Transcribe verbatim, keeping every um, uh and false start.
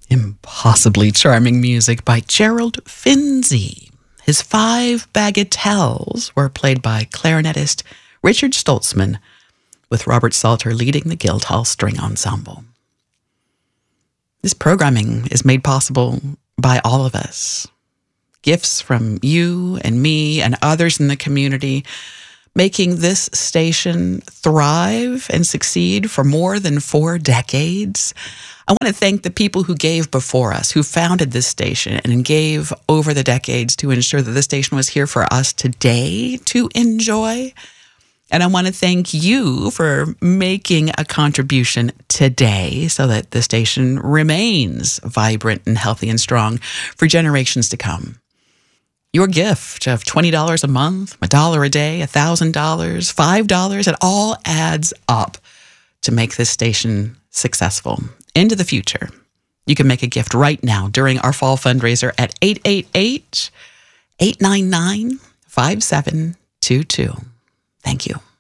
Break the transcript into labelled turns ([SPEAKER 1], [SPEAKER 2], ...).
[SPEAKER 1] Impossibly charming music by Gerald Finzi. His five bagatelles were played by clarinetist Richard Stoltzman, with Robert Salter leading the Guildhall String Ensemble. This programming is made possible by all of us. Gifts from you and me and others in the community, making this station thrive and succeed for more than four decades. I want to thank the people who gave before us, who founded this station and gave over the decades to ensure that this station was here for us today to enjoy. And I want to thank you for making a contribution today so that the station remains vibrant and healthy and strong for generations to come. Your gift of twenty dollars a month, a dollar a day, one thousand dollars, five dollars, it all adds up to make this station successful into the future. You can make a gift right now during our fall fundraiser at eight eight eight, eight nine nine, five seven two two. Thank you.